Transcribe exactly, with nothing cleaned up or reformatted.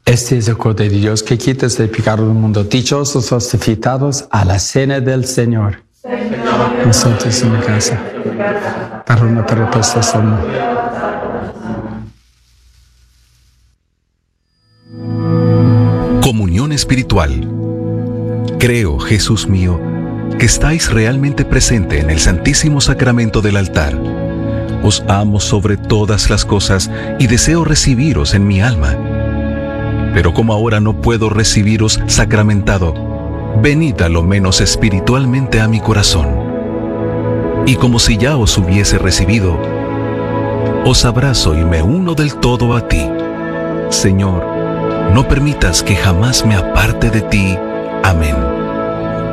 Este es el Cordero de Dios que quita el pecado del mundo. Dichosos los invitados a la cena del Señor. Nosotros en mi casa. Para una prestación. Comunión espiritual. Creo, Jesús mío, que estáis realmente presente en el Santísimo Sacramento del altar. Os amo sobre todas las cosas y deseo recibiros en mi alma. Pero como ahora no puedo recibiros sacramentado, venid a lo menos espiritualmente a mi corazón. Y como si ya os hubiese recibido, os abrazo y me uno del todo a ti. Señor, no permitas que jamás me aparte de ti. Amén.